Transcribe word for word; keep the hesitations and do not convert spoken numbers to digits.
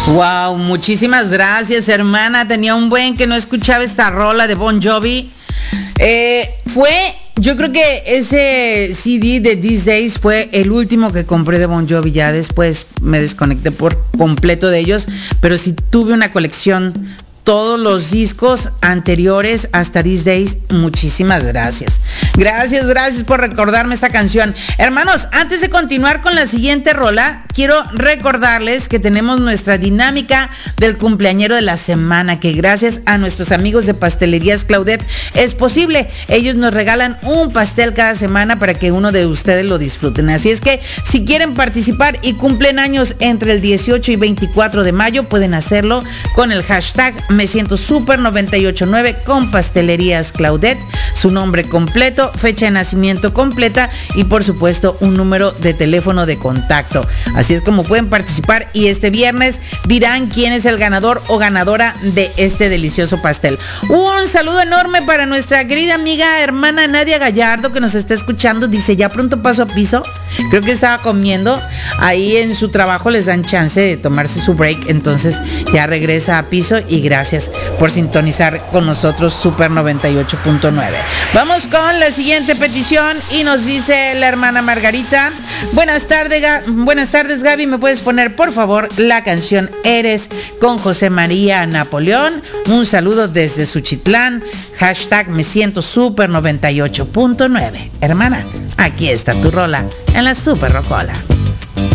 Wow, muchísimas gracias, hermana. Tenía un buen que no escuchaba esta rola de Bon Jovi. Eh, fue, yo creo que ese C D de These Days fue el último que compré de Bon Jovi. Ya después me desconecté por completo de ellos, pero sí tuve una colección, todos los discos anteriores hasta These Days. Muchísimas gracias. Gracias, gracias por recordarme esta canción. Hermanos, antes de continuar con la siguiente rola, quiero recordarles que tenemos nuestra dinámica del cumpleañero de la semana, que gracias a nuestros amigos de Pastelerías Claudette es posible. Ellos nos regalan un pastel cada semana para que uno de ustedes lo disfruten. Así es que si quieren participar y cumplen años entre el dieciocho y veinticuatro de mayo, pueden hacerlo con el hashtag Me Siento Super noventa y ocho punto nueve con Pastelerías Claudette, su nombre completo, fecha de nacimiento completa y por supuesto un número de teléfono de contacto. Así es como pueden participar y este viernes dirán quién es el ganador o ganadora de este delicioso pastel. Un saludo enorme para nuestra querida amiga hermana Nadia Gallardo, que nos está escuchando. Dice, ya pronto paso a piso. Creo que estaba comiendo. Ahí en su trabajo les dan chance de tomarse su break, entonces ya regresa a piso. Y gracias por sintonizar con nosotros Super noventa y ocho punto nueve. Vamos con la siguiente petición y nos dice la hermana Margarita: Buenas tardes, Ga- buenas tardes Gaby, ¿me puedes poner por favor la canción Eres con José María Napoleón? Un saludo desde Suchitlán, hashtag Me Siento Super noventa y ocho punto nueve. Hermana, aquí está tu rola en la Super Rocola.